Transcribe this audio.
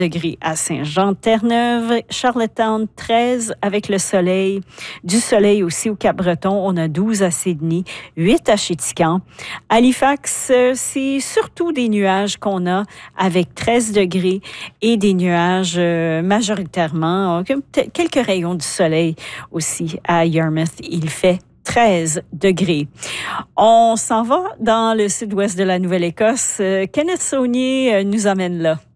degrés à Saint-Jean-Terre-Neuve, Charlottetown 13 avec le soleil, du soleil aussi au Cap-Breton, on a 12 à Sydney, 8 à Chéticamp. Halifax, c'est surtout des nuages qu'on a avec 13 degrés et des nuages majoritairement, quelques rayons du soleil aussi à Yarmouth, il fait 13 degrés. On s'en va dans le sud-ouest de la Nouvelle-Écosse. Kenneth Saunier nous amène là.